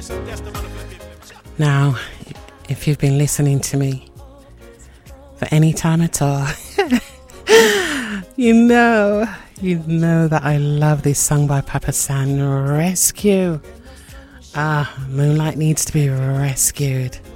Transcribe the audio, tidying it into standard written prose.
Now, if you've been listening to me for any time at all, you know that I love this song by Papa San, Rescue. Moonlight needs to be rescued.